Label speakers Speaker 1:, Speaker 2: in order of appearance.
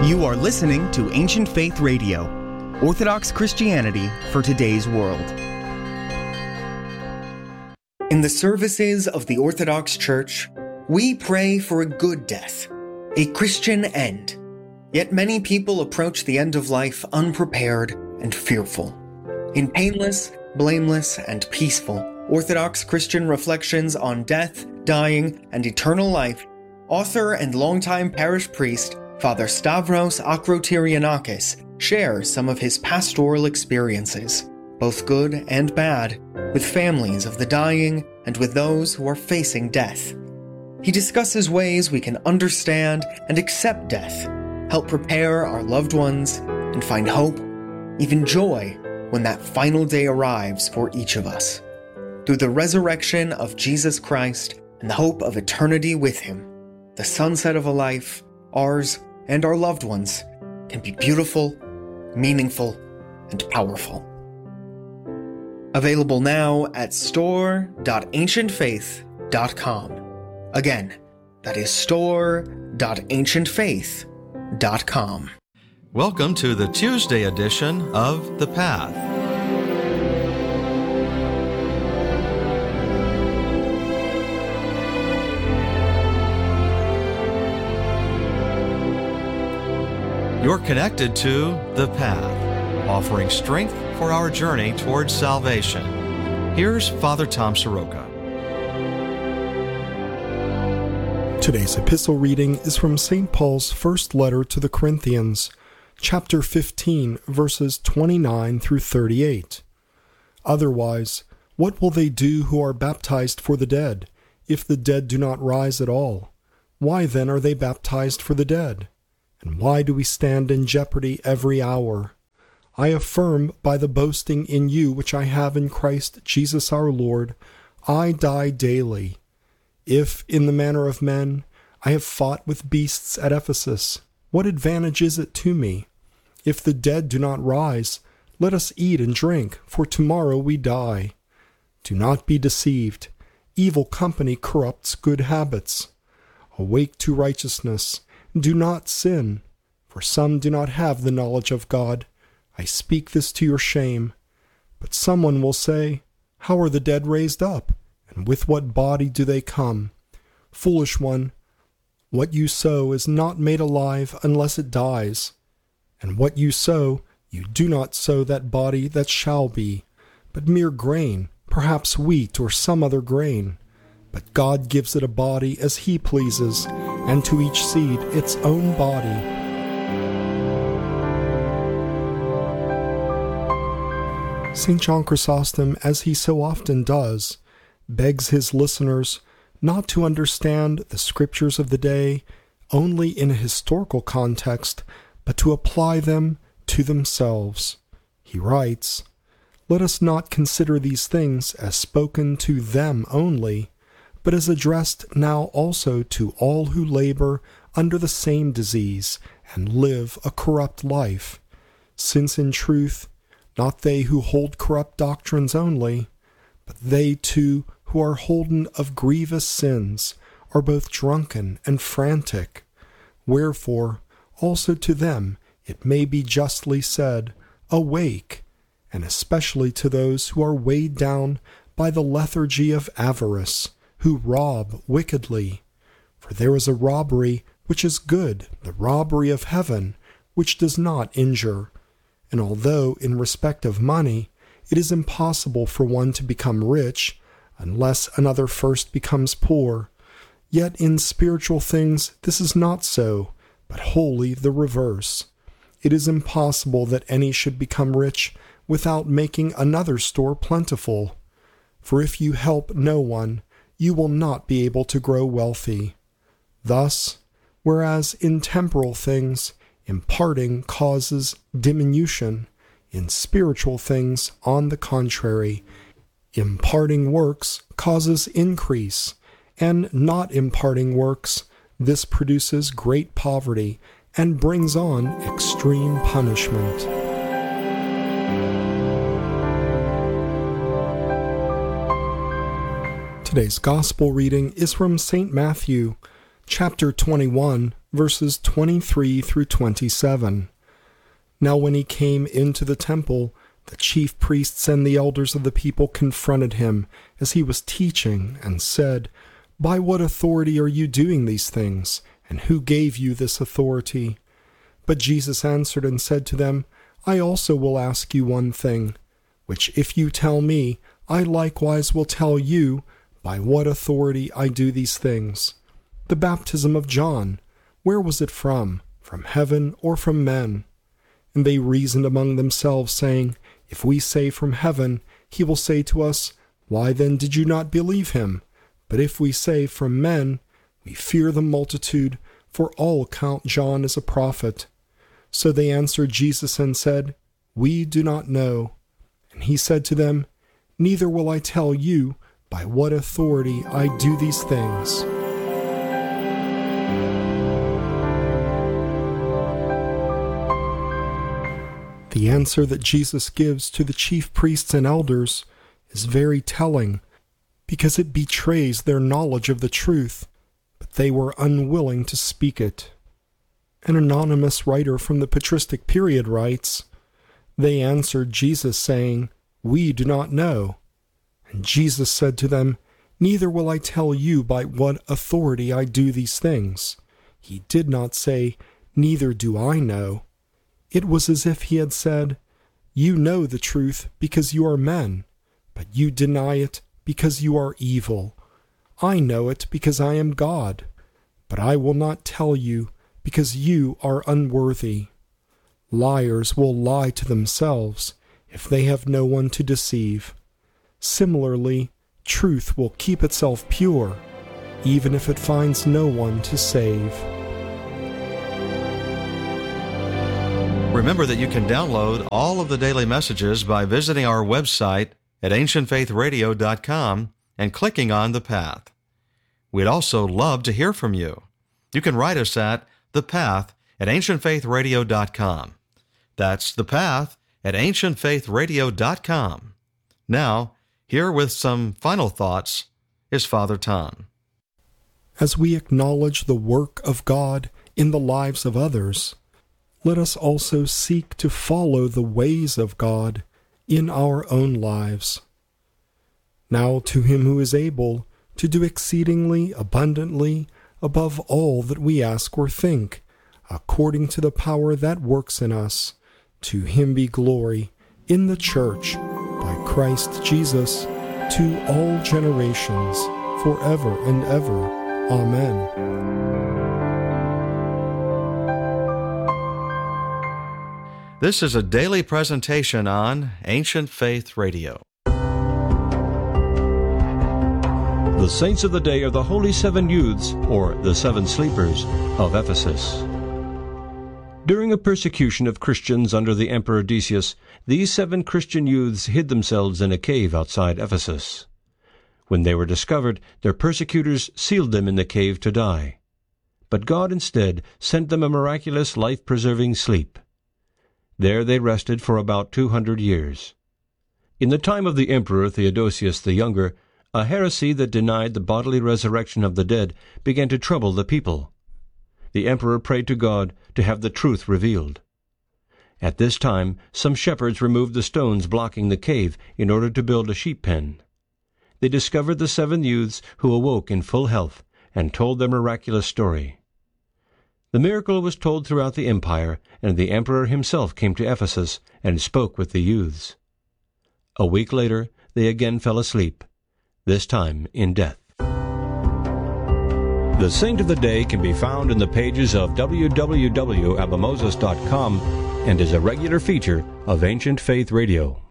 Speaker 1: You are listening to Ancient Faith Radio, Orthodox Christianity for today's world. In the services of the Orthodox Church, we pray for a good death, a Christian end. Yet many people approach the end of life unprepared and fearful. In painless, blameless, and peaceful Orthodox Christian reflections on death, dying, and eternal life, author and longtime parish priest Father Stavros Akrotyrianakis shares some of his pastoral experiences, both good and bad, with families of the dying and with those who are facing death. He discusses ways we can understand and accept death, help prepare our loved ones, and find hope, even joy, when that final day arrives for each of us. Through the resurrection of Jesus Christ and the hope of eternity with Him, the sunset of a life, ours and our loved ones, can be beautiful, meaningful, and powerful. Available now at store.ancientfaith.com. Again, that is store.ancientfaith.com.
Speaker 2: Welcome to the Tuesday edition of The Path. You're connected to The Path, offering strength for our journey towards salvation. Here's Father Tom Soroka.
Speaker 3: Today's epistle reading is from St. Paul's first letter to the Corinthians, chapter 15, verses 29 through 38. Otherwise, what will they do who are baptized for the dead, if the dead do not rise at all? Why then are they baptized for the dead? And why do we stand in jeopardy every hour? I affirm by the boasting in you which I have in Christ Jesus our Lord, I die daily. If, in the manner of men, I have fought with beasts at Ephesus, what advantage is it to me? If the dead do not rise, let us eat and drink, for tomorrow we die. Do not be deceived. Evil company corrupts good habits. Awake to righteousness. Do not sin, for some do not have the knowledge of God. I speak this to your shame. But someone will say, how are the dead raised up? And with what body do they come? Foolish one, what you sow is not made alive unless it dies. And what you sow, you do not sow that body that shall be, but mere grain, perhaps wheat or some other grain. But God gives it a body as He pleases, and to each seed its own body. St. John Chrysostom, as he so often does, begs his listeners not to understand the scriptures of the day only in a historical context, but to apply them to themselves. He writes, "Let us not consider these things as spoken to them only, but as addressed now also to all who labor under the same disease and live a corrupt life, since in truth, not they who hold corrupt doctrines only, but they too who are holden of grievous sins are both drunken and frantic. Wherefore, also to them it may be justly said, Awake, and especially to those who are weighed down by the lethargy of avarice, who rob wickedly. For there is a robbery which is good, the robbery of heaven, which does not injure. And although in respect of money it is impossible for one to become rich, unless another first becomes poor, yet in spiritual things this is not so, but wholly the reverse. It is impossible that any should become rich without making another store plentiful. For if you help no one, you will not be able to grow wealthy. Thus, whereas in temporal things imparting causes diminution, in spiritual things, on the contrary, imparting works causes increase, and not imparting works, this produces great poverty and brings on extreme punishment." Today's Gospel reading is from St. Matthew, chapter 21, verses 23 through 27. Now when he came into the temple, the chief priests and the elders of the people confronted him as he was teaching and said, "By what authority are you doing these things? And who gave you this authority?" But Jesus answered and said to them, "I also will ask you one thing, which if you tell me, I likewise will tell you by what authority I do these things. The baptism of John, where was it from? From heaven or from men?" And they reasoned among themselves, saying, "If we say from heaven, he will say to us, Why then did you not believe him? But if we say from men, we fear the multitude, for all count John as a prophet." So they answered Jesus and said, "We do not know." And he said to them, "Neither will I tell you by what authority I do these things." The answer that Jesus gives to the chief priests and elders is very telling, because it betrays their knowledge of the truth, but they were unwilling to speak it. An anonymous writer from the patristic period writes, "They answered Jesus, saying, 'We do not know.' And Jesus said to them, 'Neither will I tell you by what authority I do these things.' He did not say, 'Neither do I know.' It was as if he had said, 'You know the truth because you are men, but you deny it because you are evil. I know it because I am God, but I will not tell you because you are unworthy. Liars will lie to themselves if they have no one to deceive. Similarly, truth will keep itself pure, even if it finds no one to save."
Speaker 2: Remember that you can download all of the daily messages by visiting our website at ancientfaithradio.com and clicking on The Path. We'd also love to hear from you. You can write us at The Path at ancientfaithradio.com. That's The Path at ancientfaithradio.com. Now, here with some final thoughts is Father Tom.
Speaker 3: As we acknowledge the work of God in the lives of others, let us also seek to follow the ways of God in our own lives. Now to him who is able to do exceedingly abundantly above all that we ask or think, according to the power that works in us, to him be glory in the Church by Christ Jesus to all generations, forever and ever. Amen.
Speaker 2: This is a daily presentation on Ancient Faith Radio.
Speaker 4: The saints of the day are the Holy Seven Youths, or the Seven Sleepers, of Ephesus. During a persecution of Christians under the Emperor Decius, these 7 Christian youths hid themselves in a cave outside Ephesus. When they were discovered, their persecutors sealed them in the cave to die. But God instead sent them a miraculous life-preserving sleep. There they rested for about 200 years. In the time of the Emperor Theodosius the Younger, a heresy that denied the bodily resurrection of the dead began to trouble the people. The emperor prayed to God to have the truth revealed. At this time, some shepherds removed the stones blocking the cave in order to build a sheep pen. They discovered the 7 youths who awoke in full health and told their miraculous story. The miracle was told throughout the empire, and the emperor himself came to Ephesus and spoke with the youths. A week later, they again fell asleep, this time in death. The Saint of the Day can be found in the pages of www.abamoses.com and is a regular feature of Ancient Faith Radio.